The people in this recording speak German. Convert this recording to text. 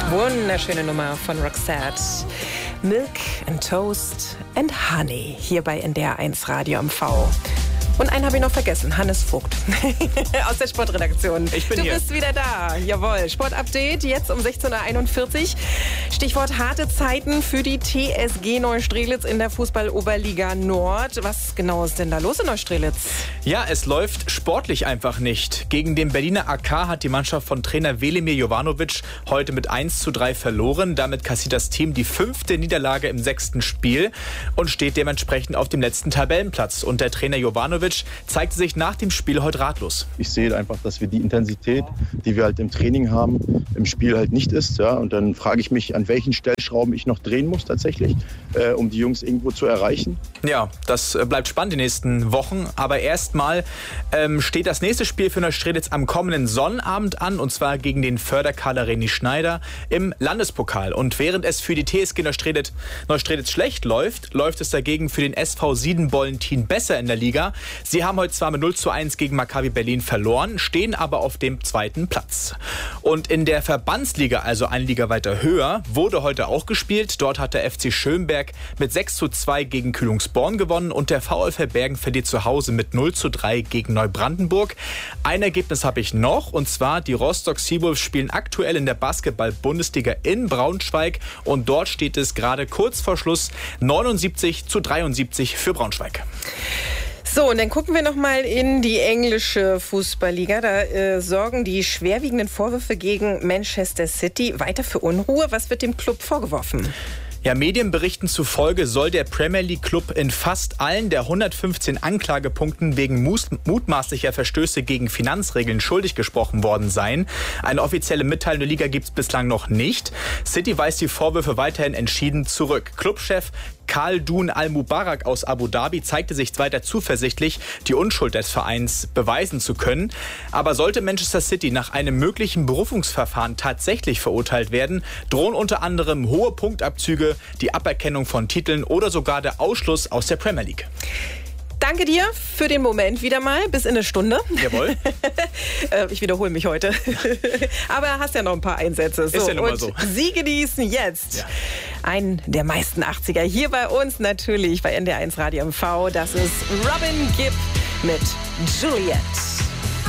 Wunderschöne Nummer von Roxette. Milk and Toast and Honey hier bei NDR 1 Radio am V. Und einen habe ich noch vergessen, Hannes Vogt aus der Sportredaktion. Ich bin hier. Du bist wieder da, jawohl. Sportupdate jetzt um 16.41 Uhr. Stichwort harte Zeiten für die TSG Neustrelitz in der Fußball-Oberliga Nord. Was genau ist denn da los in Neustrelitz? Ja, es läuft sportlich einfach nicht. Gegen den Berliner AK hat die Mannschaft von Trainer Velimir Jovanovic heute mit 1:3 verloren. Damit kassiert das Team die 5. Niederlage im 6. Spiel und steht dementsprechend auf dem letzten Tabellenplatz. Und der Trainer Jovanovic zeigte sich nach dem Spiel heute ratlos. Ich sehe einfach, dass wir die Intensität, die wir halt im Training haben, im Spiel halt nicht ist. Ja? Und dann frage ich mich, an welchen Stellschrauben ich noch drehen muss tatsächlich, um die Jungs irgendwo zu erreichen. Ja, das bleibt spannend die nächsten Wochen. Aber erstmal steht das nächste Spiel für Neustrelitz am kommenden Sonnabend an. Und zwar gegen den Förderkader René Schneider im Landespokal. Und während es für die TSG Neustrelitz schlecht läuft, läuft es dagegen für den SV Siedenbollentin besser in der Liga. Sie haben heute zwar mit 0:1 gegen Maccabi Berlin verloren, stehen aber auf dem 2. Platz. Und in der Verbandsliga, also eine Liga weiter höher, wurde heute auch gespielt. Dort hat der FC Schönberg mit 6:2 gegen Kühlungsborn gewonnen und der VfL Bergen verliert zu Hause mit 0:3 gegen Neubrandenburg. Ein Ergebnis habe ich noch, und zwar die Rostock Seawolves spielen aktuell in der Basketball-Bundesliga in Braunschweig und dort steht es gerade kurz vor Schluss 79:73 für Braunschweig. So, und dann gucken wir noch mal in die englische Fußballliga. Da sorgen die schwerwiegenden Vorwürfe gegen Manchester City weiter für Unruhe. Was wird dem Club vorgeworfen? Ja, Medienberichten zufolge soll der Premier League Club in fast allen der 115 Anklagepunkten wegen mutmaßlicher Verstöße gegen Finanzregeln schuldig gesprochen worden sein. Eine offizielle Mitteilung der Liga gibt es bislang noch nicht. City weist die Vorwürfe weiterhin entschieden zurück. Clubchef Khaldoon Al-Mubarak aus Abu Dhabi zeigte sich weiter zuversichtlich, die Unschuld des Vereins beweisen zu können. Aber sollte Manchester City nach einem möglichen Berufungsverfahren tatsächlich verurteilt werden, drohen unter anderem hohe Punktabzüge, die Aberkennung von Titeln oder sogar der Ausschluss aus der Premier League. Danke dir für den Moment wieder mal. Bis in eine Stunde. Jawohl. Ich wiederhole mich heute. Aber hast ja noch ein paar Einsätze. So, ist ja nun mal so. Sie genießen jetzt einen der meisten 80er. Hier bei uns natürlich bei NDR 1 Radio MV. Das ist Robin Gibb mit Juliet.